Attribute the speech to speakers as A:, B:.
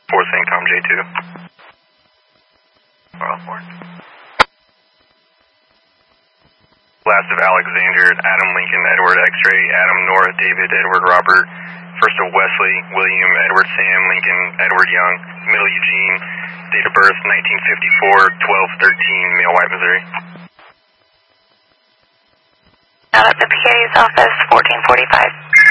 A: 4 St. Tom J2. Last of Alexander, Adam Lincoln, Edward X-Ray, Adam Nora, David, Edward Robert. First of Wesley, William, Edward Sam, Lincoln, Edward Young. Middle Eugene, date of birth 1954, 12/13, male, white, Missouri.
B: Out at the PA's office, 1445.